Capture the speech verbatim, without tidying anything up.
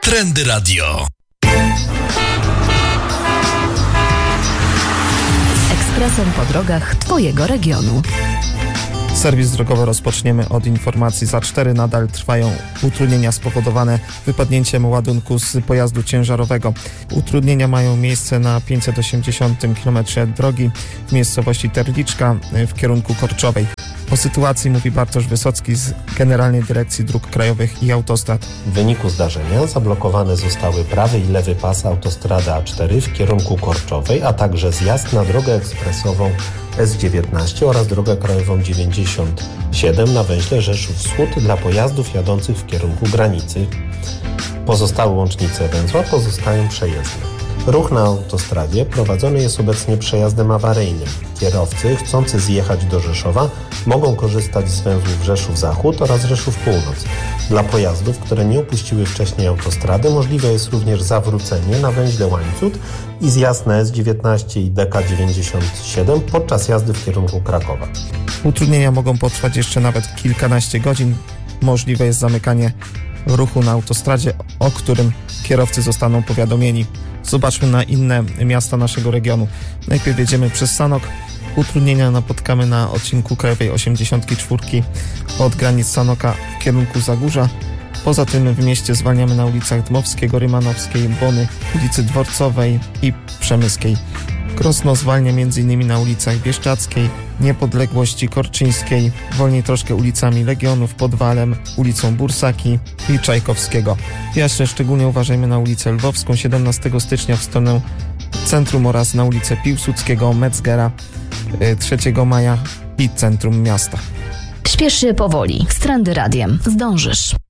Trendy Radio. Ekspresem po drogach Twojego regionu. Serwis drogowy rozpoczniemy od informacji. Za cztery nadal trwają utrudnienia spowodowane wypadnięciem ładunku z pojazdu ciężarowego. Utrudnienia mają miejsce na pięćset osiemdziesiątym kilometrze drogi w miejscowości Terliczka w kierunku Korczowej. O sytuacji mówi Bartosz Wysocki z Generalnej Dyrekcji Dróg Krajowych i Autostrad. W wyniku zdarzenia zablokowane zostały prawy i lewy pas autostrady A cztery w kierunku Korczowej, a także zjazd na drogę ekspresową S dziewiętnaście oraz drogę krajową dziewięćdziesiąt siedem na węźle Rzeszów Wschód dla pojazdów jadących w kierunku granicy. Pozostałe łącznice węzła pozostają przejezdne. Ruch na autostradzie prowadzony jest obecnie przejazdem awaryjnym. Kierowcy chcący zjechać do Rzeszowa mogą korzystać z węzłów Rzeszów Zachód oraz Rzeszów Północ. Dla pojazdów, które nie opuściły wcześniej autostrady, możliwe jest również zawrócenie na węźle Łańcut i zjazd na S dziewiętnaście i D K dziewięćdziesiąt siedem podczas jazdy w kierunku Krakowa. Utrudnienia mogą potrwać jeszcze nawet kilkanaście godzin. Możliwe jest zamykanie ruchu na autostradzie, o którym kierowcy zostaną powiadomieni. Zobaczmy na inne miasta naszego regionu. Najpierw jedziemy przez Sanok. Utrudnienia napotkamy na odcinku Krajowej osiemdziesiąt cztery od granic Sanoka w kierunku Zagórza. Poza tym w mieście zwalniamy na ulicach Dmowskiego, Rymanowskiej, Bony, ulicy Dworcowej i Przemyskiej. Krosno zwalnia m.in. na ulicach Bieszczackiej, Niepodległości, Korczyńskiej, wolniej troszkę ulicami Legionów, Podwalem, ulicą Bursaki i Czajkowskiego. Jeszcze szczególnie uważajmy na ulicę Lwowską siedemnastego stycznia w stronę centrum oraz na ulicę Piłsudskiego, Metzgera trzeciego maja i centrum miasta. Śpiesz się powoli. Z Trendy Radiem zdążysz.